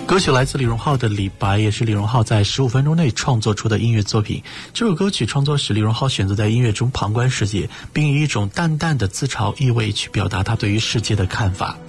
歌曲来自李荣浩的《李白》，也是李荣浩在15分钟内创作出的音乐作品。这首歌曲创作时，李荣浩选择在音乐中旁观世界，并以一种淡淡的自嘲意味去表达他对于世界的看法。